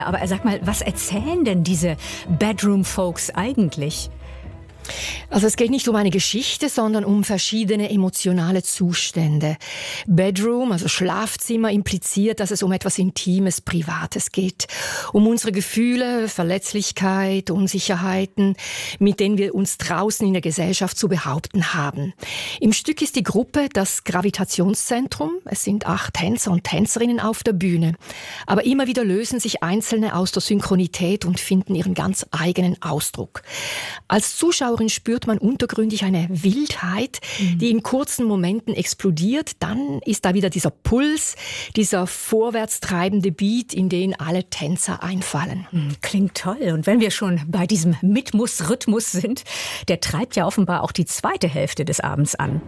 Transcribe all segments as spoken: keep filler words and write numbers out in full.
Aber sag mal, was erzählen denn diese Bedroom-Folks eigentlich? Also es geht nicht um eine Geschichte, sondern um verschiedene emotionale Zustände. Bedroom, also Schlafzimmer, impliziert, dass es um etwas Intimes, Privates geht. Um unsere Gefühle, Verletzlichkeit, Unsicherheiten, mit denen wir uns draußen in der Gesellschaft zu behaupten haben. Im Stück ist die Gruppe das Gravitationszentrum. Es sind acht Tänzer und Tänzerinnen auf der Bühne. Aber immer wieder lösen sich Einzelne aus der Synchronität und finden ihren ganz eigenen Ausdruck. Als Zuschauerin spürt man untergründig eine Wildheit, mhm. die in kurzen Momenten explodiert. Dann ist da wieder dieser Puls, dieser vorwärtstreibende Beat, in den alle Tänzer einfallen. Klingt toll. Und wenn wir schon bei diesem Rhythmus-Rhythmus sind, der treibt ja offenbar auch die zweite Hälfte des Abends an.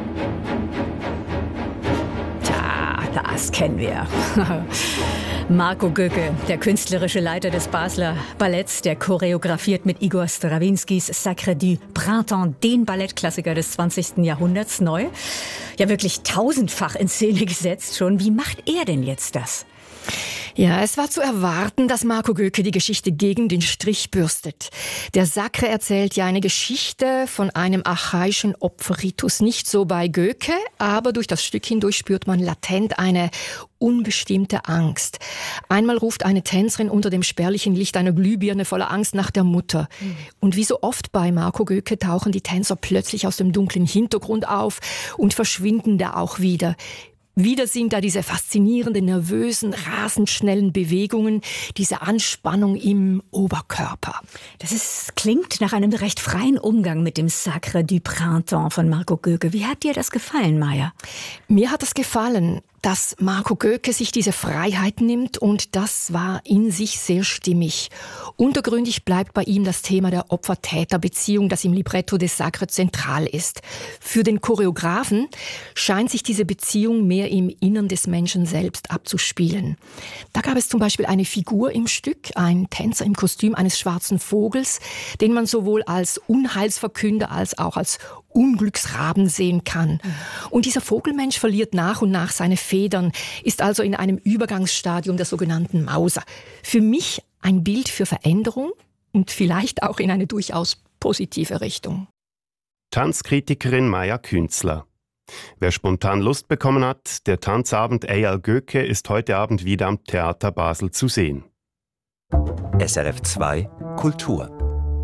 Tja, das kennen wir. Marco Göcke, der künstlerische Leiter des Basler Balletts, der choreografiert mit Igor Strawinskys Sacre du Printemps den Ballettklassiker des zwanzigsten Jahrhunderts neu. Ja, wirklich tausendfach in Szene gesetzt schon. Wie macht er denn jetzt das? Ja, es war zu erwarten, dass Marco Göcke die Geschichte gegen den Strich bürstet. Der Sacre erzählt ja eine Geschichte von einem archaischen Opferritus. Nicht so bei Göcke, aber durch das Stück hindurch spürt man latent eine unbestimmte Angst. Einmal ruft eine Tänzerin unter dem spärlichen Licht einer Glühbirne voller Angst nach der Mutter. Mhm. Und wie so oft bei Marco Göcke tauchen die Tänzer plötzlich aus dem dunklen Hintergrund auf und verschwinden da auch wieder. Wieder sind da diese faszinierenden, nervösen, rasend schnellen Bewegungen, diese Anspannung im Oberkörper. Das ist, klingt nach einem recht freien Umgang mit dem Sacre du Printemps von Marco Göcke. Wie hat dir das gefallen, Maja? Mir hat es gefallen, dass Marco Göcke sich diese Freiheit nimmt, und das war in sich sehr stimmig. Untergründig bleibt bei ihm das Thema der Opfer-Täter-Beziehung, das im Libretto des Sacre zentral ist. Für den Choreografen scheint sich diese Beziehung mehr im Innern des Menschen selbst abzuspielen. Da gab es zum Beispiel eine Figur im Stück, ein Tänzer im Kostüm eines schwarzen Vogels, den man sowohl als Unheilsverkünder als auch als Unglücksraben sehen kann. Und dieser Vogelmensch verliert nach und nach seine Federn, ist also in einem Übergangsstadium der sogenannten Mauser. Für mich ein Bild für Veränderung und vielleicht auch in eine durchaus positive Richtung. Tanzkritikerin Maja Künzler. Wer spontan Lust bekommen hat, der Tanzabend Eyal Göcke ist heute Abend wieder am Theater Basel zu sehen. S R F zwei Kultur.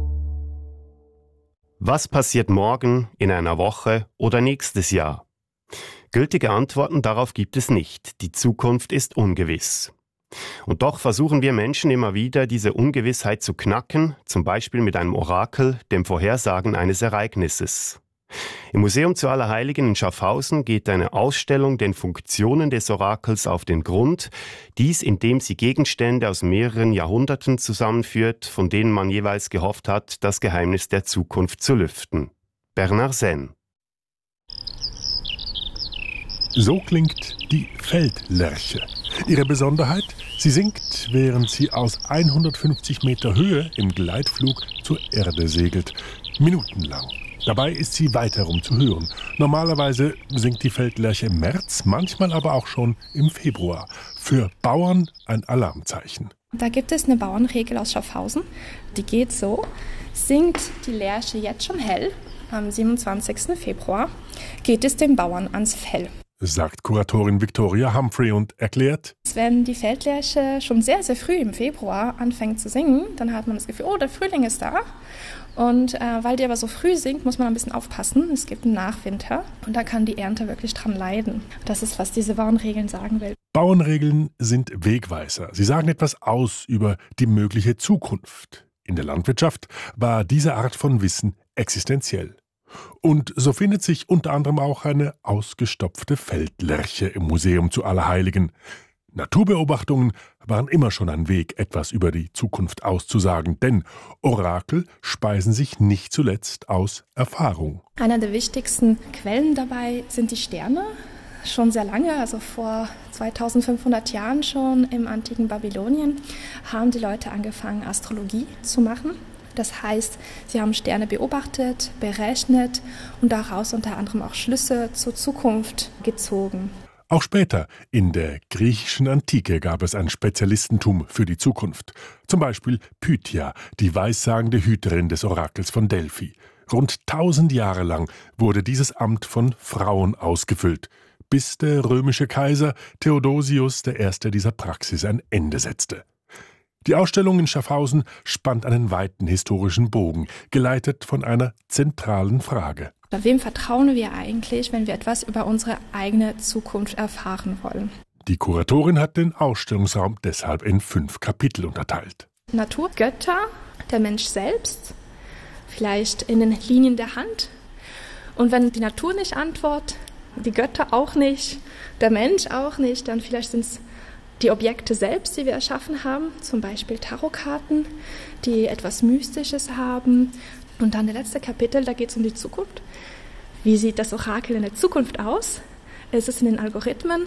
Was passiert morgen, in einer Woche oder nächstes Jahr? Gültige Antworten darauf gibt es nicht. Die Zukunft ist ungewiss. Und doch versuchen wir Menschen immer wieder, diese Ungewissheit zu knacken, zum Beispiel mit einem Orakel, dem Vorhersagen eines Ereignisses. Im Museum zu Allerheiligen in Schaffhausen geht eine Ausstellung den Funktionen des Orakels auf den Grund, dies indem sie Gegenstände aus mehreren Jahrhunderten zusammenführt, von denen man jeweils gehofft hat, das Geheimnis der Zukunft zu lüften. Bernard Senn. So klingt die Feldlerche. Ihre Besonderheit? Sie singt, während sie aus hundertfünfzig Meter Höhe im Gleitflug zur Erde segelt. Minutenlang. Dabei ist sie weit herum zu hören. Normalerweise singt die Feldlerche im März, manchmal aber auch schon im Februar. Für Bauern ein Alarmzeichen. Da gibt es eine Bauernregel aus Schaffhausen, die geht so: Singt die Lerche jetzt schon hell, am siebenundzwanzigsten Februar geht es dem Bauern ans Fell. Sagt Kuratorin Victoria Humphrey und erklärt: Wenn die Feldlerche schon sehr, sehr früh im Februar anfängt zu singen, dann hat man das Gefühl, oh, der Frühling ist da. Und äh, weil die aber so früh singt, muss man ein bisschen aufpassen. Es gibt einen Nachwinter und da kann die Ernte wirklich dran leiden. Das ist, was diese Bauernregeln sagen will. Bauernregeln sind Wegweiser. Sie sagen etwas aus über die mögliche Zukunft. In der Landwirtschaft war diese Art von Wissen existenziell. Und so findet sich unter anderem auch eine ausgestopfte Feldlerche im Museum zu Allerheiligen. Naturbeobachtungen waren immer schon ein Weg, etwas über die Zukunft auszusagen, denn Orakel speisen sich nicht zuletzt aus Erfahrung. Einer der wichtigsten Quellen dabei sind die Sterne. Schon sehr lange, also vor zweitausendfünfhundert Jahren schon im antiken Babylonien, haben die Leute angefangen, Astrologie zu machen. Das heißt, sie haben Sterne beobachtet, berechnet und daraus unter anderem auch Schlüsse zur Zukunft gezogen. Auch später, in der griechischen Antike, gab es ein Spezialistentum für die Zukunft. Zum Beispiel Pythia, die weissagende Hüterin des Orakels von Delphi. Rund tausend Jahre lang wurde dieses Amt von Frauen ausgefüllt, bis der römische Kaiser Theodosius der Erste dieser Praxis ein Ende setzte. Die Ausstellung in Schaffhausen spannt einen weiten historischen Bogen, geleitet von einer zentralen Frage. Wem vertrauen wir eigentlich, wenn wir etwas über unsere eigene Zukunft erfahren wollen? Die Kuratorin hat den Ausstellungsraum deshalb in fünf Kapitel unterteilt. Natur, Götter, der Mensch selbst, vielleicht in den Linien der Hand. Und wenn die Natur nicht antwortet, die Götter auch nicht, der Mensch auch nicht, dann vielleicht sind es die Objekte selbst, die wir erschaffen haben, zum Beispiel Tarotkarten, die etwas Mystisches haben. Und dann der letzte Kapitel, da geht es um die Zukunft. Wie sieht das Orakel in der Zukunft aus? Ist es in den Algorithmen,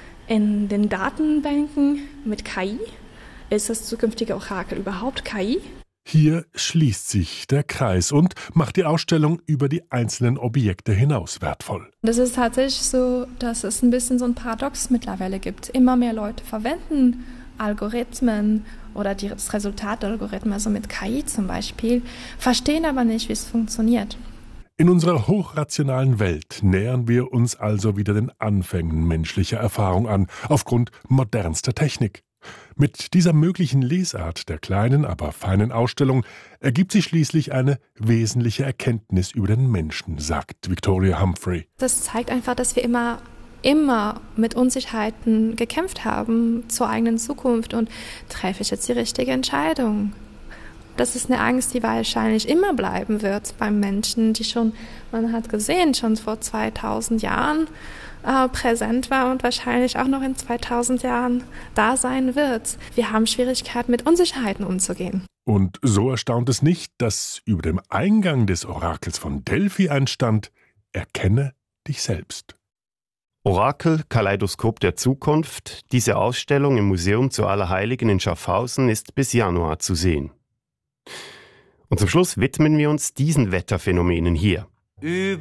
in den Datenbanken mit K I? Ist das zukünftige Orakel überhaupt K I? Hier schließt sich der Kreis und macht die Ausstellung über die einzelnen Objekte hinaus wertvoll. Das ist tatsächlich so, dass es ein bisschen so ein Paradox mittlerweile gibt. Immer mehr Leute verwenden Algorithmen oder das Resultat der Algorithmen, also mit K I zum Beispiel, verstehen aber nicht, wie es funktioniert. In unserer hochrationalen Welt nähern wir uns also wieder den Anfängen menschlicher Erfahrung an, aufgrund modernster Technik. Mit dieser möglichen Lesart der kleinen, aber feinen Ausstellung ergibt sich schließlich eine wesentliche Erkenntnis über den Menschen, sagt Victoria Humphrey. Das zeigt einfach, dass wir immer, immer mit Unsicherheiten gekämpft haben zur eigenen Zukunft und treffe ich jetzt die richtige Entscheidung. Das ist eine Angst, die wahrscheinlich immer bleiben wird beim Menschen, die schon, man hat gesehen, schon vor zweitausend Jahren äh, präsent war und wahrscheinlich auch noch in zweitausend Jahren da sein wird. Wir haben Schwierigkeiten, mit Unsicherheiten umzugehen. Und so erstaunt es nicht, dass über dem Eingang des Orakels von Delphi ein stand: Erkenne dich selbst. Orakel, Kaleidoskop der Zukunft. Diese Ausstellung im Museum zu Allerheiligen in Schaffhausen ist bis Januar zu sehen. Und zum Schluss widmen wir uns diesen Wetterphänomenen hier.